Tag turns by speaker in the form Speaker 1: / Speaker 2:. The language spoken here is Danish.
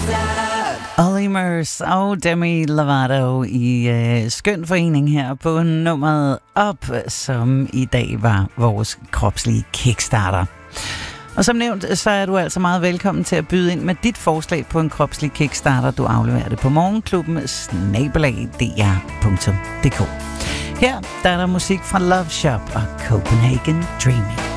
Speaker 1: Olimers og Demi Lovato i skøn forening her på nummeret Op, som i dag var vores kropslige kickstarter. Og som nævnt, så er du altså meget velkommen til at byde ind med dit forslag på en kropslig kickstarter. Du afleverer det på morgenklubben@dr.dk. Her der er der musik fra Love Shop og Copenhagen Dreaming.